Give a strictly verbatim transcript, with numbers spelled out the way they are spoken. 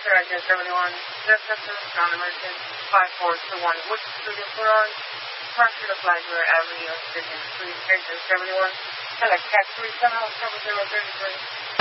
Sir, I guess seventy-one, just after non-emergent, five four two one, Wood Street in Huron, Parker to Flagler Avenue, Sydney Street, exit seventy-one, select tax three, seven oh seven zero three three.